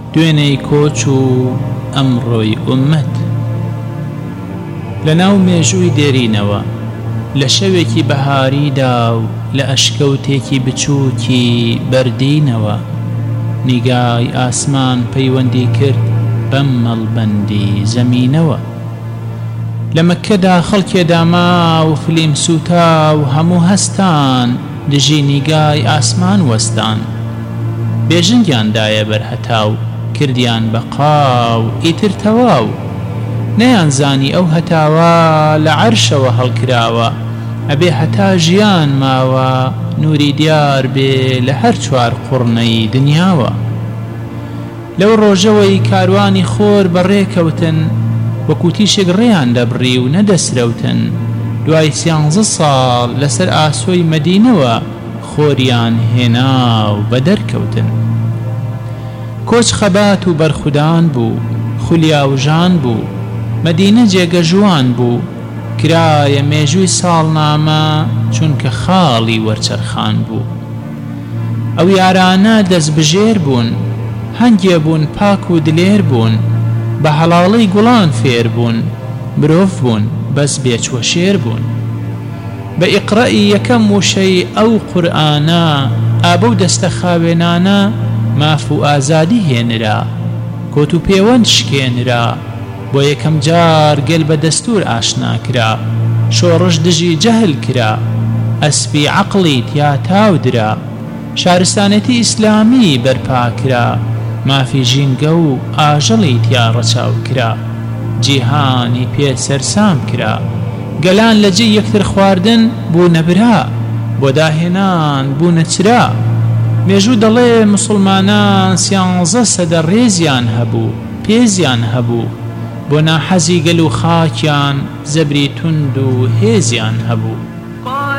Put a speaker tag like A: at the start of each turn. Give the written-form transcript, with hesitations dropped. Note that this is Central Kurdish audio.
A: دوێنەی کۆچ و ئەمڕۆی ئوممەت. لە ناو مێژووی دێرینەوە لە شەوێکی بەهاریدا و لە ئەشکەوتێکی بچووکی بەردینەوە نیگای ئاسمان پەیوەندی کرد بەم مەڵبەندی زەمینەوە. لە مەککەدا خەڵکێدا ما و فلیم سووتا و هەموو هەستان دژی نیگای ئاسمان وەستان. بێژنگیاندایە بەرهەتاو کردیان بە قاو ئیتر تەواو. نەیانزانی ئەو هەتاوە لە عەرشەوە هەڵکراوە ئەبێ هەتا ژیان ماوە نووری دیار بێ لە هەر چوار قوڕنەی دنیاوە. لەو ڕۆژەوەی کاروانی خۆر بەڕێکەوتن وەکو تیشێک ڕێیان دەبڕی و نەدەسرەوتن. دوای 13 ساڵ لەسەر ئاسۆی مەدینەوە خۆریان هێنا و بەدەرکەوتن. کۆچ خەبات و بەرخودان بوو، خولیا و ژان بوو، مەدینە جێگە ژوان بوو. کرایە مێژووی ساڵنامە چونکە خاڵی وەرچەرخان بوو. ئەو یارانە دەست بژێر بوون، هەنگێ بوون پاک و دلێر بوون. بە هەڵاڵەی گوڵان فێر بوون، مرۆڤ بوون بەس بێچوە شێر بوون. بە ئیقڕەئی یەکەم وشەی ئەو قورئانە ئابە و دەستە خاوێنانە ماف و ئازادی هێنرا، کۆت و پەیوەند شکێنرا. بۆ یەکەم جار گەل بە دەستور ئاشنا کرا، شۆڕش دژی جەهل کرا، ئەسپی عەقڵی تیا تاودرا. شارستانەتی ئیسلامی بەرپا کرا، مافی ژینگە و ئاژەڵی تیا ڕەچاو کرا. جیهانی پێ سەرسام کرا، گەلان لە جێ یەکتر خواردن بوونە برا، بۆ داهێنان بوونە چرا. مێژوو دەڵێ موسڵمانان 13 سەدە ڕێزیان هەبوو، پێزیان هەبوو. بۆ ناحەزی گەل و خاکیان زەبری توند و هێزیان هەبوو.